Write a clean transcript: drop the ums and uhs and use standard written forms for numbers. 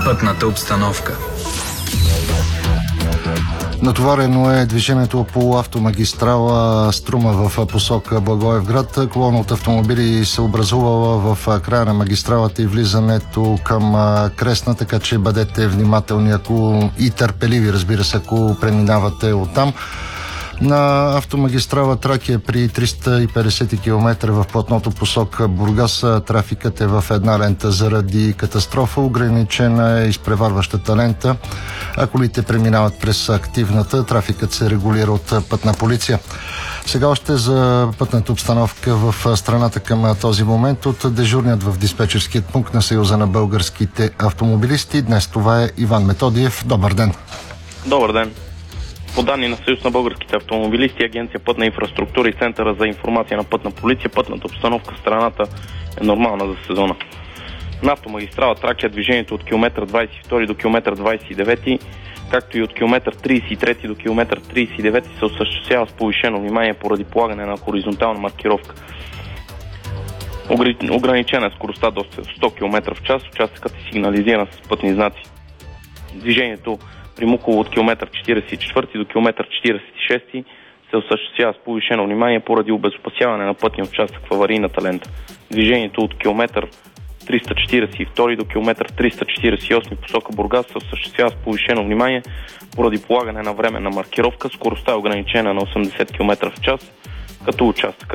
Пътната обстановка. Натоварено е движението по автомагистрала Струма в посока Благоевград. Колона от автомобили се образувала в края на магистралата и влизането към Кресна, така че бъдете внимателни и търпеливи, разбира се, ако преминавате оттам. На автомагистрала Тракия при 350 км в платното посока Бургас трафикът е в една лента заради катастрофа. Ограничена е изпреварващата лента. А колите преминават през активната. Трафикът се регулира от пътна полиция. Сега още за пътната обстановка в страната към този момент от дежурният в диспетчерският пункт на Съюза на българските автомобилисти. Днес това е Иван Методиев. Добър ден! Добър ден! По данни на Съюз на българските автомобилисти, Агенция Пътна инфраструктура и Центъра за информация на пътна полиция, пътната обстановка в страната е нормална за сезона. На автомагистрала Тракия движението от км 22 до км 29, както и от км 33 до км 39 се осъществява с повишено внимание поради полагане на хоризонтална маркировка. Ограничена е скоростта до 100 км в час, участъкът е сигнализиран с пътни знаци. Движението при Мухово от км 44 до км 46 се осъществява с повишено внимание поради обезопасяване на пътния участък в аварийната лента. Движението от км 342 до км 348 посока Бургас се осъществява с повишено внимание поради полагане на временна маркировка. Скоростта е ограничена на 80 км в час, като участъкът